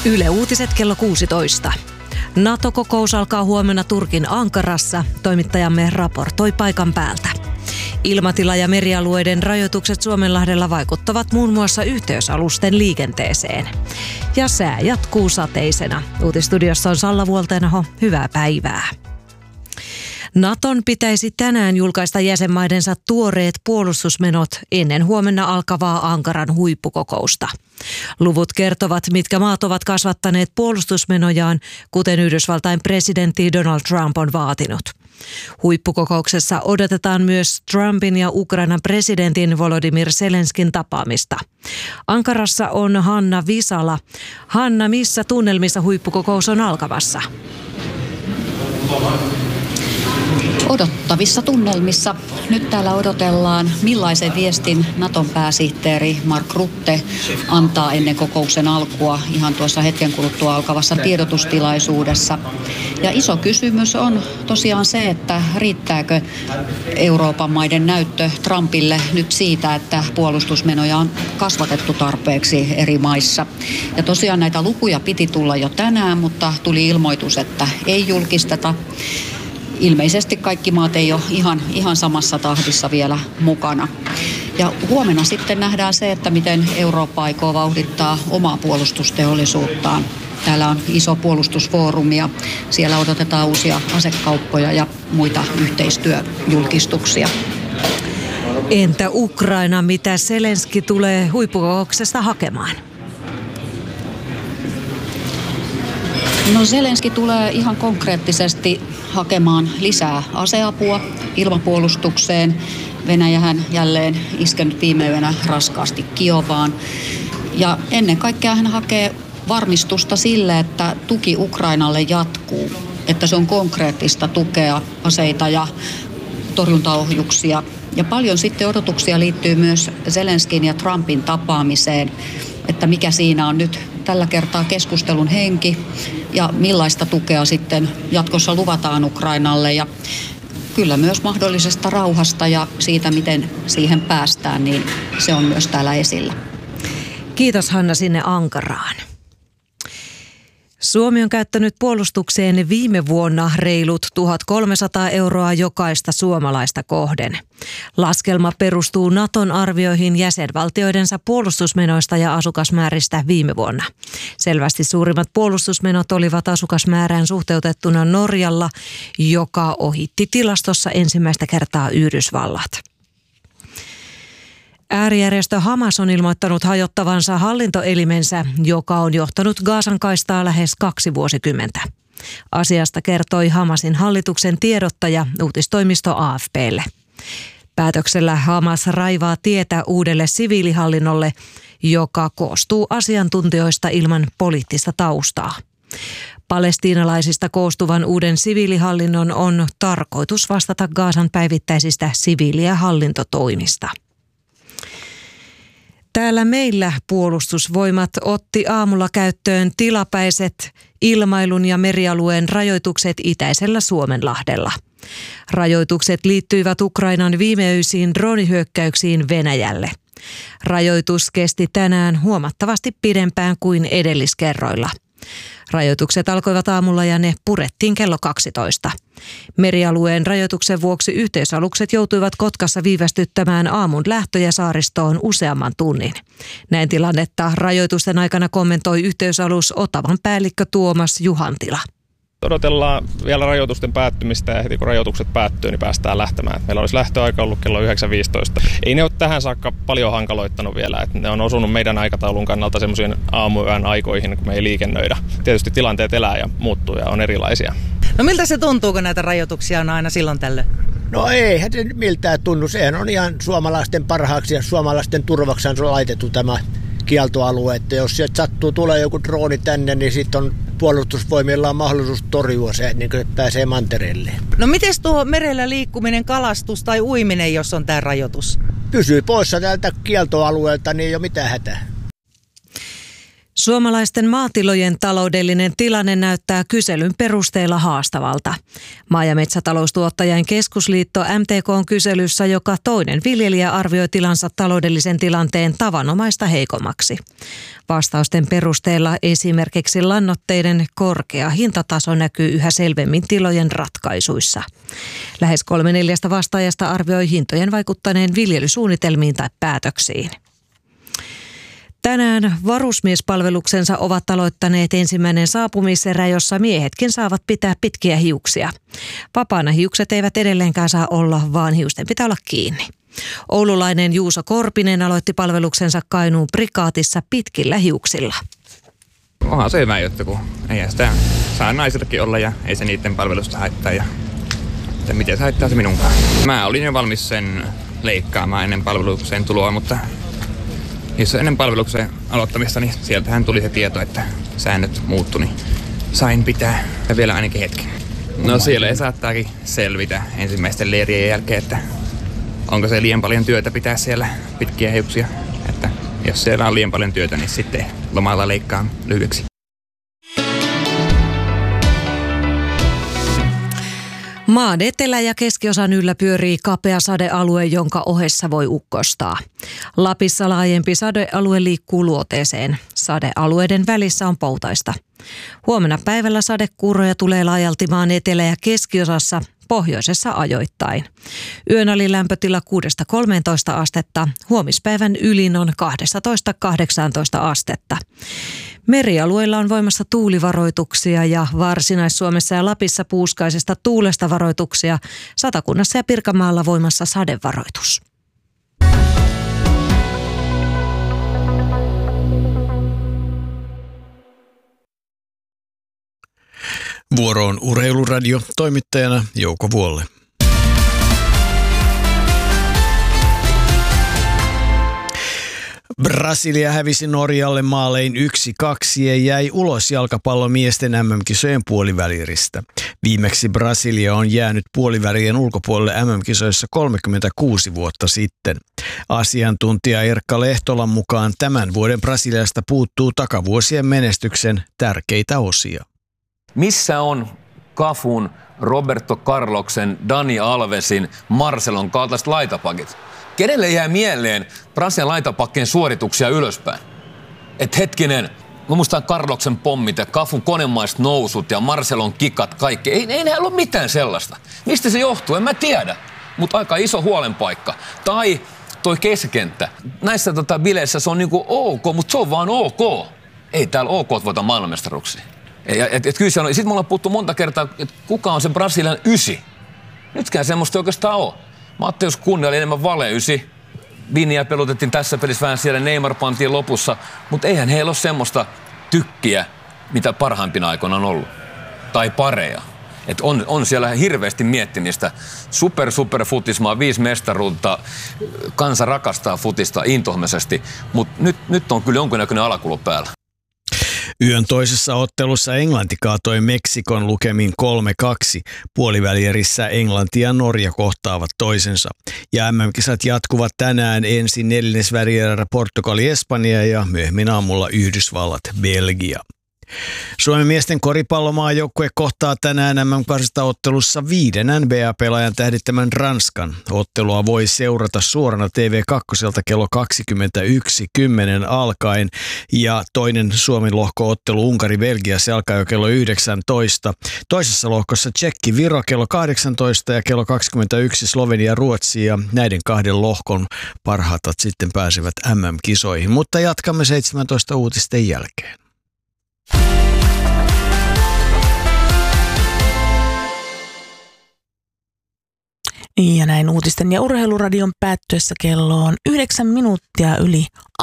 Yle Uutiset kello 16. NATO-kokous alkaa huomenna Turkin Ankarassa. Toimittajamme raportoi paikan päältä. Ilmatila- ja merialueiden rajoitukset Suomenlahdella vaikuttavat muun muassa yhteysalusten liikenteeseen. Ja sää jatkuu sateisena. Uutistudiossa on Salla Vuoltenaho. Hyvää päivää. Naton pitäisi tänään julkaista jäsenmaidensa tuoreet puolustusmenot ennen huomenna alkavaa Ankaran huippukokousta. Luvut kertovat, mitkä maat ovat kasvattaneet puolustusmenojaan, kuten Yhdysvaltain presidentti Donald Trump on vaatinut. Huippukokouksessa odotetaan myös Trumpin ja Ukrainan presidentin Volodymyr Zelenskin tapaamista. Ankarassa on Hanna Visala. Hanna, missä tunnelmissa huippukokous on alkamassa? Odottavissa tunnelmissa. Nyt täällä odotellaan, millaisen viestin Naton pääsihteeri Mark Rutte antaa ennen kokouksen alkua ihan tuossa hetken kuluttua alkavassa tiedotustilaisuudessa. Ja iso kysymys on tosiaan se, että riittääkö Euroopan maiden näyttö Trumpille nyt siitä, että puolustusmenoja on kasvatettu tarpeeksi eri maissa. Ja tosiaan näitä lukuja piti tulla jo tänään, mutta tuli ilmoitus, että ei julkisteta. Ilmeisesti kaikki maat ei ole ihan samassa tahdissa vielä mukana. Ja huomenna sitten nähdään se, että miten Eurooppa aikoo vauhdittaa omaa puolustusteollisuuttaan. Täällä on iso puolustusfoorumi ja siellä odotetaan uusia asekauppoja ja muita yhteistyöjulkistuksia. Entä Ukraina, mitä Zelenski tulee huippukokouksesta hakemaan? No Zelenski tulee ihan konkreettisesti hakemaan lisää aseapua ilmapuolustukseen. Venäjähän jälleen iskenyt viime yönä raskaasti Kiovaan. Ja ennen kaikkea hän hakee varmistusta sille, että tuki Ukrainalle jatkuu. Että se on konkreettista tukea, aseita ja torjuntaohjuksia. Ja paljon sitten odotuksia liittyy myös Zelenskin ja Trumpin tapaamiseen, että mikä siinä on nyt tällä kertaa keskustelun henki ja millaista tukea sitten jatkossa luvataan Ukrainalle ja kyllä myös mahdollisesta rauhasta ja siitä, miten siihen päästään, niin se on myös täällä esillä. Kiitos Hanna sinne Ankaraan. Suomi on käyttänyt puolustukseen viime vuonna reilut 1 300 euroa jokaista suomalaista kohden. Laskelma perustuu Naton arvioihin jäsenvaltioidensa puolustusmenoista ja asukasmääristä viime vuonna. Selvästi suurimmat puolustusmenot olivat asukasmäärään suhteutettuna Norjalla, joka ohitti tilastossa ensimmäistä kertaa Yhdysvallat. Äärijärjestö Hamas on ilmoittanut hajottavansa hallintoelimensä, joka on johtanut Gazan kaistaa lähes 2 vuosikymmentä. Asiasta kertoi Hamasin hallituksen tiedottaja uutistoimisto AFP:lle. Päätöksellä Hamas raivaa tietä uudelle siviilihallinnolle, joka koostuu asiantuntijoista ilman poliittista taustaa. Palestiinalaisista koostuvan uuden siviilihallinnon on tarkoitus vastata Gazan päivittäisistä siviili- ja hallintotoimista. Täällä meillä Puolustusvoimat otti aamulla käyttöön tilapäiset ilmailun ja merialueen rajoitukset itäisellä Suomenlahdella. Rajoitukset liittyivät Ukrainan viimeöisiin droonihyökkäyksiin Venäjälle. Rajoitus kesti tänään huomattavasti pidempään kuin edelliskerroilla. Rajoitukset alkoivat aamulla ja ne purettiin kello 12. Merialueen rajoituksen vuoksi yhteysalukset joutuivat Kotkassa viivästyttämään aamun lähtöjä saaristoon useamman tunnin. Näin tilannetta rajoitusten aikana kommentoi yhteysalus Otavan päällikkö Tuomas Juhantila. Odotellaan vielä rajoitusten päättymistä ja heti kun rajoitukset päättyy, niin päästään lähtemään. Meillä olisi lähtöaika ollut kello 9.15. Ei ne ole tähän saakka paljon hankaloittanut vielä. Että ne on osunut meidän aikataulun kannalta semmoisiin aamuyön aikoihin, kun me ei liikennöidä. Tietysti tilanteet elää ja muuttuu ja on erilaisia. No miltä se tuntuu, kun näitä rajoituksia on aina silloin tällöin? No eihän se miltään tunnu. Sehän on ihan suomalaisten parhaaksi ja suomalaisten turvaksi on laitettu tämä kieltoalue. Että jos sieltä sattuu tulee joku drooni tänne, niin sitten on puolustusvoimilla on mahdollisuus torjua se, niin kuin se pääsee mantereelle. No miten tuo merellä liikkuminen, kalastus tai uiminen, jos on tämä rajoitus? Pysyy poissa tältä kieltoalueelta, niin ei ole mitään hätää. Suomalaisten maatilojen taloudellinen tilanne näyttää kyselyn perusteella haastavalta. Maa- ja metsätaloustuottajien keskusliitto MTK:n kyselyssä joka toinen viljelijä arvioi tilansa taloudellisen tilanteen tavanomaista heikommaksi. Vastausten perusteella esimerkiksi lannoitteiden korkea hintataso näkyy yhä selvemmin tilojen ratkaisuissa. Lähes 3/4 vastaajasta arvioi hintojen vaikuttaneen viljelysuunnitelmiin tai päätöksiin. Tänään varusmiespalveluksensa ovat aloittaneet ensimmäinen saapumiserä, jossa miehetkin saavat pitää pitkiä hiuksia. Vapaana hiukset eivät edelleenkään saa olla, vaan hiusten pitää olla kiinni. Oululainen Juuso Korpinen aloitti palveluksensa Kainuun prikaatissa pitkillä hiuksilla. Onhan se hyvä juttu, kun ei sitä saa naisillakin olla ja ei se niiden palvelusta haittaa. Ja miten se haittaa se minunkaan. Mä olin jo valmis sen leikkaamaan ennen palvelukseen tuloa, mutta jos ennen palveluksen aloittamista, niin sieltähän tuli se tieto, että säännöt muuttui, niin sain pitää vielä ainakin hetki. No siellä ei saattaakin selvitä ensimmäisten leirien jälkeen, että onko se liian paljon työtä pitää siellä pitkiä hiuksia. Että jos siellä on liian paljon työtä, niin sitten lomalla leikkaa lyhyeksi. Maan etelä- ja keskiosan yllä pyörii kapea sadealue, jonka ohessa voi ukkostaa. Lapissa laajempi sadealue liikkuu luoteeseen. Sadealueiden välissä on poutaista. Huomenna päivällä sadekuuroja tulee laajalti maan etelä- ja keskiosassa, pohjoisessa ajoittain. Yön alilämpötila 6-13 astetta, huomispäivän ylin on 12-18 astetta. Merialueilla on voimassa tuulivaroituksia ja Varsinais-Suomessa ja Lapissa puuskaisesta tuulesta varoituksia. Satakunnassa ja Pirkanmaalla voimassa sadevaroitus. Vuoro on Urheiluradio, toimittajana Jouko Vuolle. Brasilia hävisi Norjalle maalein 1-2 ja jäi ulos jalkapallomiesten MM-kisojen puolivälieristä. Viimeksi Brasilia on jäänyt puolivälien ulkopuolelle MM-kisoissa 36 vuotta sitten. Asiantuntija Erkka Lehtolan mukaan tämän vuoden Brasiliasta puuttuu takavuosien menestyksen tärkeitä osia. Missä on Cafun, Roberto Carlosen, Dani Alvesin, Marcelon kaltaiset laitapakit? Kenelle jää mieleen Brasilian laitapakkien suorituksia ylöspäin? Et hetkinen, mä muistan Carloksen pommit ja Cafun konemaiset nousut ja Marcelon kikat, kaikki. Ei näillä ole mitään sellaista. Mistä se johtuu? En mä tiedä. Mutta aika iso huolenpaikka. Tai toi keskenttä. Näissä bileissä se on niinku ok, mutta se on vaan ok. Ei täällä ok voita maailmanmestaruuksia. Kyllä se on. Sitten me ollaan puhuttu monta kertaa, että kuka on se Brasilian 9. Nytkään semmoista oikeastaan ole. Matteus Kunde oli enemmän vale 9. Viniä pelutettiin tässä pelissä vähän siellä, Neymar pantiin lopussa. Mutta eihän heillä ole semmoista tykkiä, mitä parhaimpina aikoina on ollut. Tai pareja. Et on siellä hirveästi miettimistä. Super futismaa, 5 mestaruutta. Kansa rakastaa futista intohimoisesti. Mutta nyt on kyllä jonkinnäköinen alakulo päällä. Yön toisessa ottelussa Englanti kaatoi Meksikon lukemin 3-2. Puolivälierissä Englanti ja Norja kohtaavat toisensa. Ja MM-kisat jatkuvat tänään ensin neljännesvälierä Portugali-Espanja ja myöhemmin aamulla Yhdysvallat-Belgia. Suomen miesten koripallomaajoukkue kohtaa tänään MM-karsintaottelussa 5 NBA-pelaajan tähdittämän Ranskan. Ottelua voi seurata suorana TV2 kello 21:10 alkaen ja toinen Suomen lohko-ottelu Unkari-Belgia se alkaa jo kello 19. Toisessa lohkossa Tšekki-Viro kello 18 ja kello 21 Slovenia-Ruotsi ja näiden 2 lohkon parhaatat sitten pääsevät MM-kisoihin, mutta jatkamme 17 uutisten jälkeen. Ja näin uutisten ja urheiluradion päättyessä kello on 9 minuuttia yli